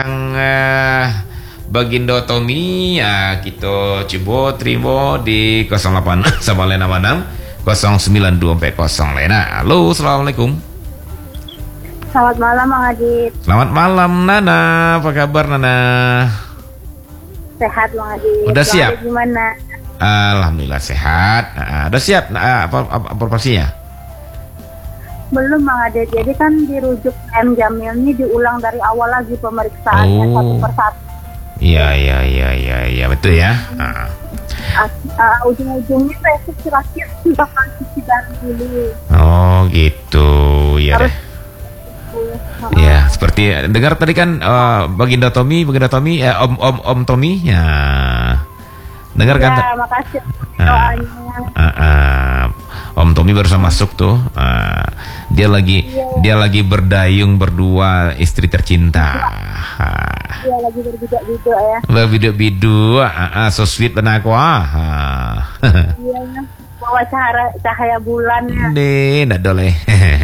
Bagindo Tommy ya kita coba terima di 08 sama Lena Manam 09240 Lena. Halo, assalamualaikum. Selamat malam Mang Adit. Selamat malam Nana, apa kabar Nana? Sehat Mang Adit. Udah siap? Gimana? Alhamdulillah sehat. Udah siap? Apa porsinya? Belum Mang Adit. Jadi kan dirujuk M Jamil ini diulang dari awal lagi pemeriksaannya satu persatu. Iya betul ya. Ujung-ujungnya saya terakhir bakal cuci darah dulu. Oh gitu ya deh. Ya seperti dengar tadi kan Baginda Tommy Om Tommy ya. Dengar kan? Ya makasih doanya. Om Tommy baru masuk tuh. Dia lagi berdayung berdua istri tercinta. Iya lagi berbidak-bidak ya. Berbidak-bidak, so sweet dan aku. Iya, bawa cahaya bulannya. Nih, ndak boleh.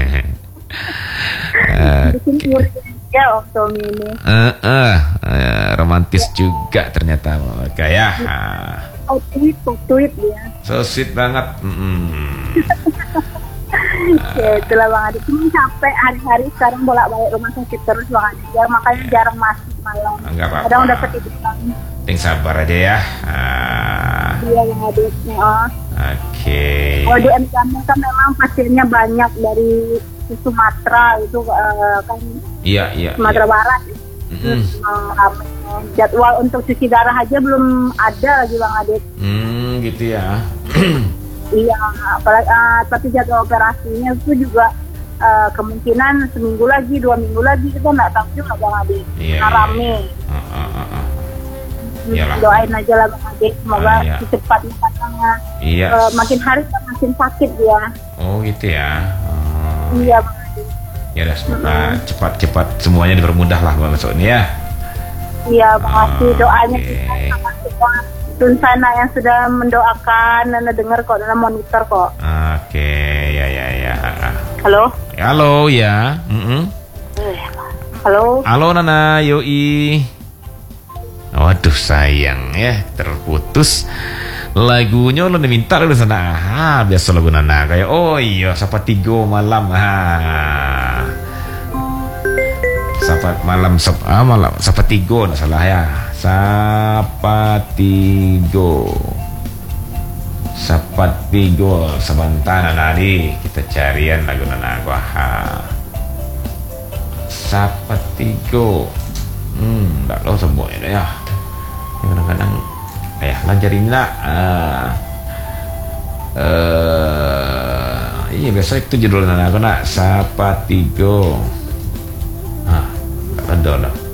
Bikin uri ya Om Tommy ini. Romantis juga ternyata mereka ya. Tweet dia. So sweet banget. Ya itulah Bang Adit. Cuma capek hari-hari sekarang bolak-balik rumah sakit terus Bang Adit. Ya, makanya jarang masuk malam. Enggak apa-apa. Kadang udah ketiduran. Yang sabar aja ya. Iya Bang Adit. Oke. Kalau di MKM kan memang pasiennya banyak dari Sumatera itu kan. Iya. Sumatera Barat. Ramai. Jadwal untuk cuci darah aja belum ada lagi Bang Adit. Gitu ya. Iya, apalagi tapi jadwal operasinya itu juga kemungkinan seminggu lagi, 2 minggu lagi, kita nggak tahu juga Bang Adit. Iya. Rame. Doain aja lah Bang Adit, semoga secepatnya katanya. Iya. Makin hari makin sakit dia. Oh gitu ya. Iya Bang Adit. Ya udah semoga cepat-cepat semuanya dipermudah lah Mbak ini ya. Iya, makasih doanya kita sama semua Tunsana yang sudah mendoakan, Nana dengar kok, Nana monitor kok. Oke, ya. Halo? Halo ya. Halo Nana, yoi. Waduh sayang ya, terputus. Lagunya lo diminta lu sana. Biasa lagu Nana kayak oh iya Sapatigo malam. Sapatigo nggak salah ya. Sapatigo sebentar nadi kita carian lagu Nana gua. Sapatigo. Enggak lo semuanya ya. Kadang-kadang lancarin lah. Iya biasa itu judul Nana gua nak Sapatigo. Ada lah.